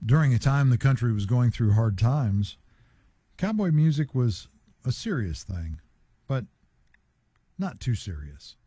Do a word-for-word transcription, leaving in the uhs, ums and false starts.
during a time the country was going through hard times, cowboy music was a serious thing, but not too serious.